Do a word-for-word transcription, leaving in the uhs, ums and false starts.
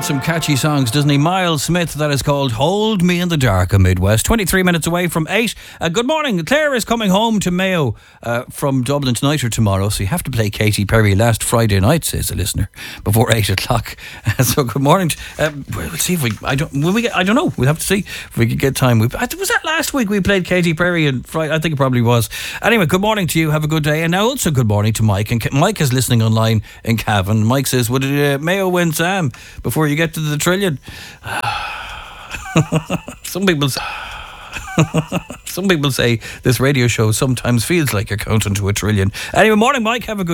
some catchy songs, doesn't he? Miles Smith, that is called Hold Me in the Dark of Midwest. twenty-three minutes away from eight. Uh, good morning. Claire is coming home to Mayo uh, from Dublin tonight or tomorrow, so you have to play Katy Perry last Friday night, says a listener, before eight o'clock. Uh, so good morning. Uh, we'll see if we, I don't, will we get, I don't know. We'll have to see if we could get time. We, was that last week we played Katy Perry and Friday? I think it probably was. Anyway, good morning to you. Have a good day. And now also good morning to Mike. And Mike is listening online in Cavan. Mike says, would it, uh, Mayo win Sam before you get to the trillion? Some people say, some people say this radio show sometimes feels like you're counting to a trillion. Anyway, morning Mike, have a good